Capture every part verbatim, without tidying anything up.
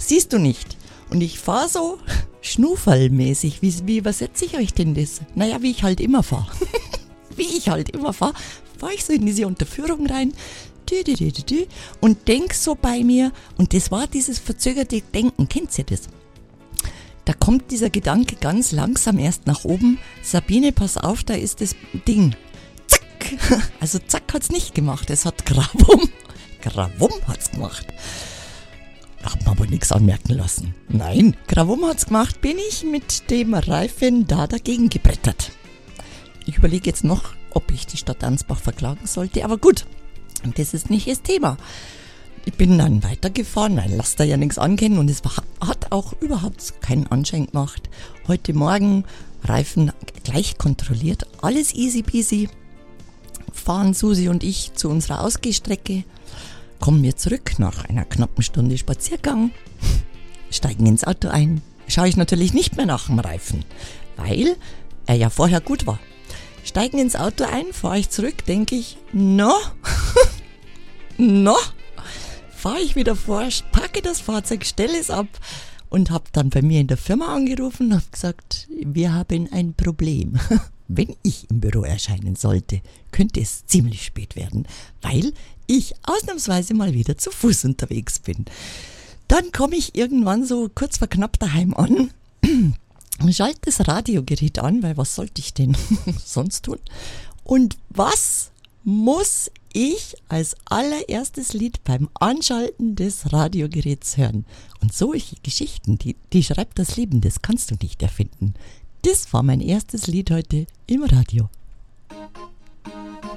siehst du nicht. Und ich fahre so schnufallmäßig. Wie, wie übersetze ich euch denn das? Naja, wie ich halt immer fahre. wie ich halt immer fahre, fahre ich so in diese Unterführung rein dü, dü, dü, dü, dü, und denk so bei mir, und das war dieses verzögerte Denken, kennt ihr das? Da kommt dieser Gedanke ganz langsam erst nach oben. Sabine, pass auf, da ist das Ding. Zack! Also zack hat's nicht gemacht, es hat Gravum. Gravum hat's gemacht. Hab mir aber nichts anmerken lassen. Nein, Gravum hat's gemacht, bin ich mit dem Reifen da dagegen gebrettert. Ich überlege jetzt noch, ob ich die Stadt Ansbach verklagen sollte, aber gut, das ist nicht das Thema. Ich bin dann weitergefahren, weil Laster ja nichts ankennen, und es war, hat auch überhaupt keinen Anschein gemacht. Heute Morgen Reifen gleich kontrolliert, alles easy peasy. Fahren Susi und ich zu unserer Ausgehstrecke, kommen wir zurück nach einer knappen Stunde Spaziergang, steigen ins Auto ein, schaue ich natürlich nicht mehr nach dem Reifen, weil er ja vorher gut war. Steigen ins Auto ein, fahre ich zurück, denke ich, no, no, fahre ich wieder vor, packe das Fahrzeug, stelle es ab und habe dann bei mir in der Firma angerufen und habe gesagt, wir haben ein Problem. Wenn ich im Büro erscheinen sollte, könnte es ziemlich spät werden, weil ich ausnahmsweise mal wieder zu Fuß unterwegs bin. Dann komme ich irgendwann so kurz vor knapp daheim an, schalte das Radiogerät an, weil was sollte ich denn sonst tun? Und was muss ich als allererstes Lied beim Anschalten des Radiogeräts hören? Und solche Geschichten, die, die schreibt das Leben, das kannst du nicht erfinden. Das war mein erstes Lied heute im Radio.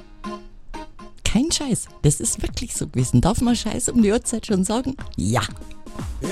Kein Scheiß, das ist wirklich so gewesen. Darf man Scheiß um die Uhrzeit schon sagen? Ja.